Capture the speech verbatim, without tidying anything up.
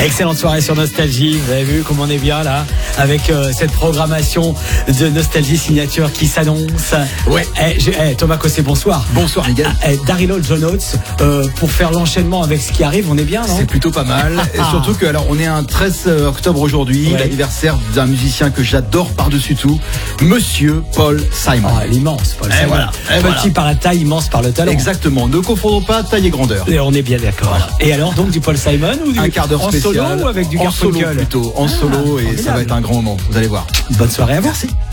Excellente soirée sur Nostalgie. Vous avez vu comme on est bien là, avec euh, cette programmation de Nostalgie Signature qui s'annonce. Ouais. Eh, eh, Thomas Cossé, bonsoir. Bonsoir les gars. Ah, eh, Daryl John Oates, euh, pour faire l'enchaînement avec ce qui arrive, on est bien, non? C'est plutôt pas mal. Et surtout que alors on est un treize octobre aujourd'hui, ouais. L'anniversaire d'un musicien que j'adore par-dessus tout, Monsieur Paul Simon. Ah, l'immense Paul Et Simon. voilà. Et Petit voilà. par la taille, immense par le talent. Exactement. Ne confondons pas taille et grandeur. Et on est bien d'accord. Voilà. Et alors donc du Paul Simon ou du un quart d'heure en spécial solo ou avec du en solo Garfunkel plutôt en solo ah, et ça va être un grand moment. Vous allez voir. Bonne soirée à vous. Merci.